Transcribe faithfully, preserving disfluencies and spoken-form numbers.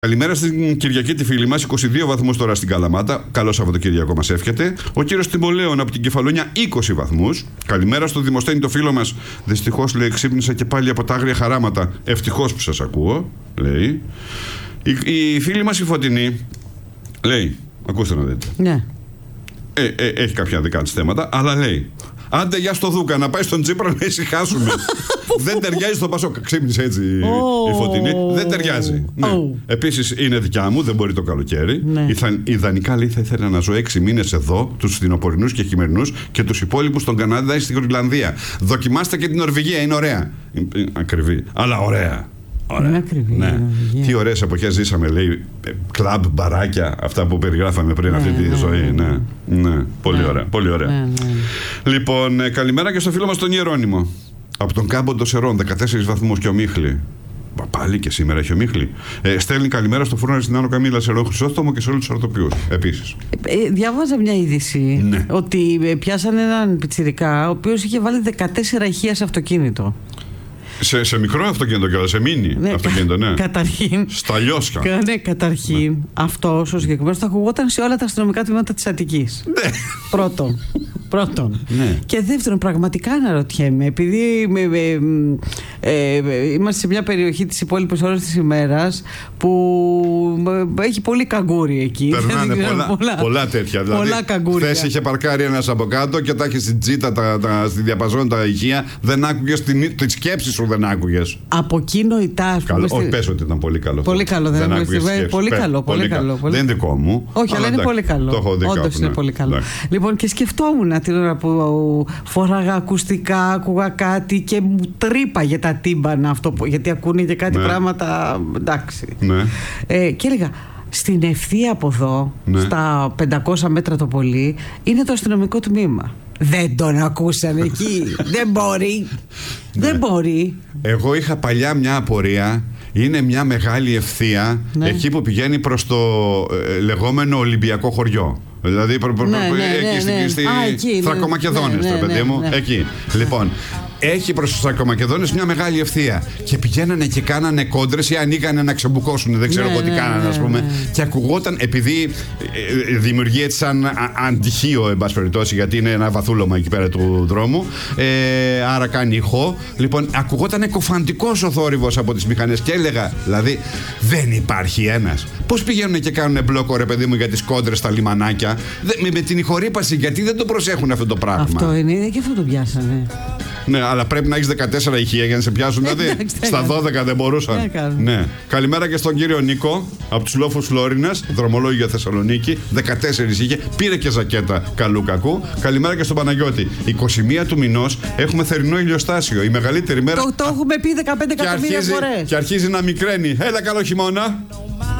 Καλημέρα στην Κυριακή τη φίλη μας, είκοσι δύο βαθμούς τώρα στην Καλαμάτα. Καλό Σαββατοκύριακο μας εύχεται. Ο κύριος Τιμολέων από την Κεφαλονιά, είκοσι βαθμούς. Καλημέρα στο Δημοσθένη το φίλο μας. Δυστυχώς, λέει, ξύπνησα και πάλι από τα άγρια χαράματα. Ευτυχώς που σας ακούω, λέει. Η, η φίλη μας η Φωτεινή λέει, ακούστε να δείτε. Ναι. Ε, ε, έχει κάποια δικά της θέματα, αλλά λέει, άντε για στο Δούκα να πάει στον Τσίπρα να ησυχάσουμε. Δεν ταιριάζει στο Πασόκ. Ξύπνησε έτσι oh. η Φωτεινή. Δεν ταιριάζει. Oh. Ναι. Επίσης είναι δικιά μου, δεν μπορεί το καλοκαίρι. Ναι. Ιδανικά, λέει, θα ήθελα να ζω έξι μήνες εδώ, τους φθινοπορεινούς και χειμερινούς, και τους υπόλοιπους στον Καναδά ή στη Γροιλανδία. Δοκιμάστε και την Νορβηγία, είναι ωραία. Ακριβή, αλλά ωραία. Είναι ακριβή. Ναι. Τι ωραίες εποχές ζήσαμε, λέει. Κλαμπ, μπαράκια, αυτά που περιγράφαμε πριν, ναι, αυτή τη ναι, ζωή. Ναι, ναι. ναι. Πολύ ναι. ωραία. Πολύ ωραία. Ναι, ναι. Λοιπόν, καλημέρα και στο φίλο μας τον Ιερώνυμο. Από τον κάμπο των Σερών, δεκατέσσερις βαθμούς και ομίχλη. Πάλι και σήμερα έχει ομίχλη. Ε, στέλνει καλημέρα στο φούρνο στην Άνω Καμίλα Σερών Χρυσόστομο και σε όλους τους αρτοποιούς. Επίσης. Ε, διάβαζα μια είδηση, ναι, ότι πιάσανε έναν πιτσιρικά ο οποίος είχε βάλει δεκατέσσερα ηχεία σε αυτοκίνητο. Σε, σε μικρό αυτοκίνητο κιόλας, σε μίνι ναι, αυτοκίνητο, ναι. Καταρχήν. Στα λιώσια. Ναι, καταρχήν. Ναι. Αυτός ο συγκεκριμένος θα ακουγόταν σε όλα τα αστυνομικά τμήματα της Αττικής. Ναι. Πρώτον. Πρώτον. Ναι. Και δεύτερον, πραγματικά αναρωτιέμαι, επειδή με, με, ε, ε, είμαστε σε μια περιοχή τις υπόλοιπες ώρες της ημέρας που ε, έχει πολύ καγκούρι εκεί. Περνάνε πολλά, πολλά, πολλά τέτοια. Πολλά δηλαδή, καγκούρια. Χθες είχε παρκάρει ένας από κάτω και τα είχε στην τζίτα, τα, τα, στη διαπαζόν τα ηχεία. Δεν άκουγες τη σκέψη σου, δεν άκουγες. Από εκείνο η τάση. Όχι, πες ότι ήταν πολύ καλό. Πολύ καλό, δεν, δεν άκουγες. Πολύ καλό, πολύ καλό. Δεν είναι δικό μου. Όχι, αλλά είναι πολύ καλό. Όντως είναι πολύ καλό. Λοιπόν, και σκεφτόμουν την ώρα που φοράγα ακουστικά, άκουγα κάτι και μου τρύπαγε τα τύμπανα αυτό, γιατί ακούνε και κάτι, ναι, πράγματα, εντάξει. Ναι. Ε, και έλεγα, στην ευθεία από εδώ, ναι, στα πεντακόσια μέτρα το πολύ, είναι το αστυνομικό τμήμα. Δεν τον ακούσαν εκεί. Δεν μπορεί. Ναι. Δεν μπορεί. Εγώ είχα παλιά μια απορία. Είναι μια μεγάλη ευθεία, ναι, εκεί που πηγαίνει προς το ε, λεγόμενο Ολυμπιακό χωριό. Δηλαδή προ, προ, ναι, προ, ναι, εκεί ναι, ναι. στη ναι. Θρακομακεδόνες, ναι, ναι, παιδί μου, ναι, ναι. Εκεί. Λοιπόν, έχει προς τους Θρακομακεδόνες μια μεγάλη ευθεία. Και πηγαίνανε και κάνανε κόντρες ή ανοίγανε να ξεμπουκώσουν, δεν ξέρω, ναι, εγώ τι, ναι, κάνανε, ας πούμε. Ναι. Και ακουγόταν, επειδή ε, δημιουργεί έτσι σαν α, αντυχείο, εν πάση περιπτώσει, γιατί είναι ένα βαθούλωμα εκεί πέρα του δρόμου. Ε, άρα κάνει ηχό. Λοιπόν, ακουγόταν κοφαντικός ο θόρυβος από τις μηχανές και έλεγα, δηλαδή, δεν υπάρχει ένας. Πώς πηγαίνουν και κάνουν μπλόκο, ρε παιδί μου, για τις κόντρες στα λιμανάκια. Δε, με, με την ηχορύπαση, γιατί δεν το προσέχουν αυτό το πράγμα. Αυτό είναι, και αυτό το πιάσανε. Ναι, αλλά πρέπει να έχεις δεκατέσσερα ηχεία για να σε πιάσουν. Δηλαδή, στα δώδεκα δεν μπορούσαν. Ναι. Καλημέρα και στον κύριο Νίκο από τους Λόφους Φλόρινας, δρομολόγιο Θεσσαλονίκη. δεκατέσσερα είχε, πήρε και ζακέτα καλού κακού. Καλημέρα και στον Παναγιώτη. είκοσι μία του μηνός έχουμε θερινό ηλιοστάσιο. Η μεγαλύτερη μέρα. Το, το έχουμε πει δεκαπέντε εκατομμύρια φορές. Και αρχίζει να μικραίνει. Έλα, καλό χειμώνα.